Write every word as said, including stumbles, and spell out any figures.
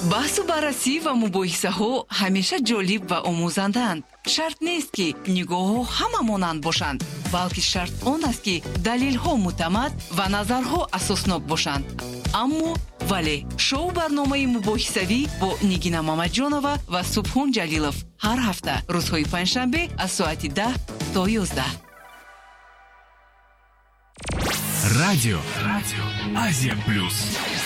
баҳсу баррасӣ ва мубоҳисаҳо ҳамеша ҷолиб ва омӯзанданд. Шарт нест ки нигоҳҳо ҳама монанд бошанд, балки шарт он аст ки далелҳо муътамад ва назарҳо асоснок бошанд. аммо вале шоу барномаи мубоҳисавӣ бо Нигина Мамаҷонова ва Субҳон Ҷалилов ҳар ҳафта рӯзҳои панҷшанбе аз соати даҳ то ёздаҳ. Радио. Радио Азия Плюс.